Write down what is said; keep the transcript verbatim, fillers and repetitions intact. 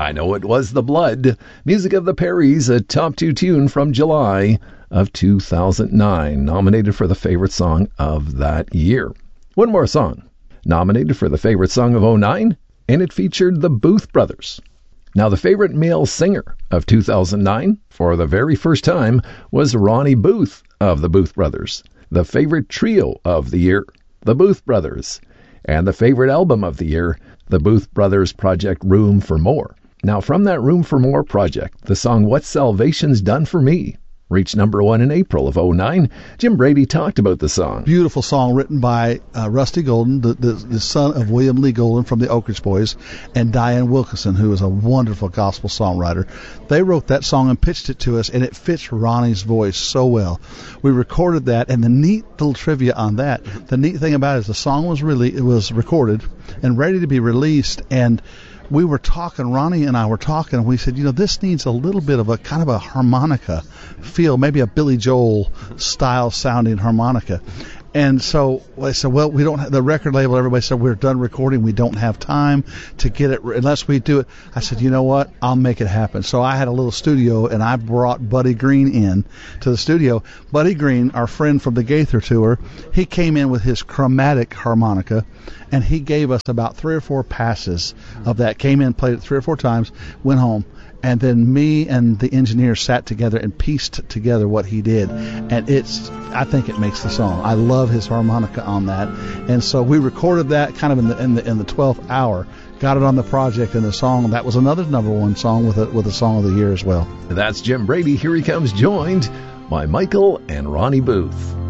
I Know It Was the Blood. Music of the Perrys, a top two tune from July of two thousand nine, nominated for the favorite song of that year. One more song, nominated for the favorite song of oh nine, and it featured the Booth Brothers. Now, the favorite male singer of two thousand nine, for the very first time, was Ronnie Booth of the Booth Brothers. The favorite trio of the year, the Booth Brothers. And the favorite album of the year, the Booth Brothers project Room for More. Now, from that Room for More project, the song What Salvation's Done for Me reached number one in April of oh nine. Jim Brady talked about the song. Beautiful song written by uh, Rusty Golden, the, the, the son of William Lee Golden from the Oak Ridge Boys, and Diane Wilkinson, who is a wonderful gospel songwriter. They wrote that song and pitched it to us, and it fits Ronnie's voice so well. We recorded that, and the neat little trivia on that, the neat thing about it is the song was really it was recorded and ready to be released, and we were talking, Ronnie and I were talking, and we said, you know, this needs a little bit of a kind of a harmonica feel, maybe a Billy Joel style sounding harmonica. And so I said, well, we don't have the record label. Everybody said, we're done recording. We don't have time to get it unless we do it. I said, you know what? I'll make it happen. So I had a little studio, and I brought Buddy Green in to the studio. Buddy Green, our friend from the Gaither Tour, he came in with his chromatic harmonica, and he gave us about three or four passes of that. Came in, played it three or four times, went home. And then me and the engineer sat together and pieced together what he did. And it's, I think it makes the song. I love his harmonica on that. And so we recorded that kind of in the in the in the twelfth hour. Got it on the project, and the song, that was another number one song with a, with a song of the year as well. That's Jim Brady. Here he comes, joined by Michael and Ronnie Booth.